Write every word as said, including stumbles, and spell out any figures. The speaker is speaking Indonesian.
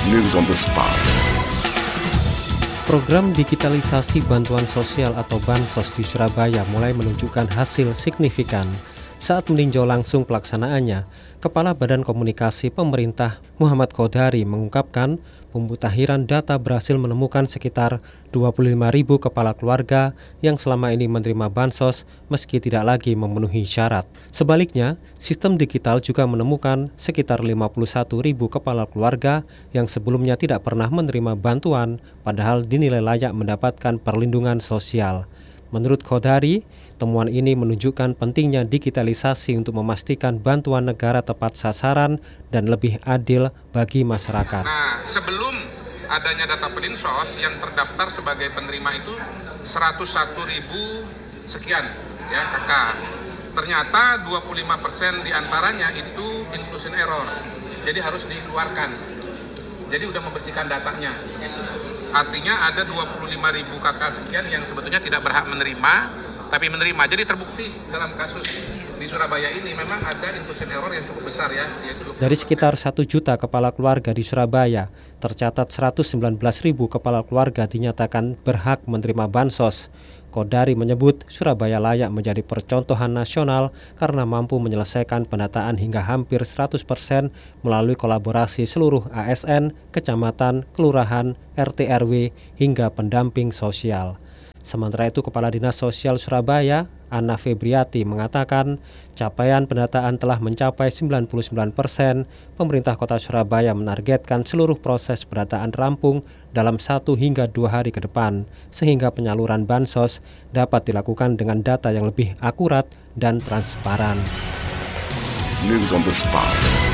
News on the Spot. Program digitalisasi bantuan sosial atau Bansos di Surabaya mulai menunjukkan hasil signifikan. Saat meninjau langsung pelaksanaannya, Kepala Badan Komunikasi Pemerintah Muhammad Qodari mengungkapkan pemutakhiran data berhasil menemukan sekitar dua puluh lima ribu kepala keluarga yang selama ini menerima Bansos meski tidak lagi memenuhi syarat. Sebaliknya, sistem digital juga menemukan sekitar lima puluh satu ribu kepala keluarga yang sebelumnya tidak pernah menerima bantuan padahal dinilai layak mendapatkan perlindungan sosial. Menurut Qodari, temuan ini menunjukkan pentingnya digitalisasi untuk memastikan bantuan negara tepat sasaran dan lebih adil bagi masyarakat. Nah, sebelum adanya data Perlinsos yang terdaftar sebagai penerima itu seratus satu ribu sekian ya kakak. Ternyata dua puluh lima persen diantaranya itu inclusion error, jadi harus dikeluarkan. Jadi udah membersihkan datanya. Gitu. Artinya ada dua puluh lima ribu kakak sekian yang sebetulnya tidak berhak menerima, tapi menerima. Jadi terbukti dalam kasus di Surabaya ini memang ada inclusion error yang cukup besar ya. Yaitu dua puluh persen. Dari sekitar satu juta kepala keluarga di Surabaya, tercatat seratus sembilan belas ribu kepala keluarga dinyatakan berhak menerima Bansos. Qodari menyebut Surabaya layak menjadi percontohan nasional karena mampu menyelesaikan pendataan hingga hampir seratus persen melalui kolaborasi seluruh A S N, kecamatan, kelurahan, R T R W, hingga pendamping sosial. Sementara itu, Kepala Dinas Sosial Surabaya, Anna Febriati, mengatakan capaian pendataan telah mencapai sembilan puluh sembilan persen. Pemerintah Kota Surabaya menargetkan seluruh proses pendataan rampung dalam satu hingga dua hari ke depan, sehingga penyaluran Bansos dapat dilakukan dengan data yang lebih akurat dan transparan. News on the Spot.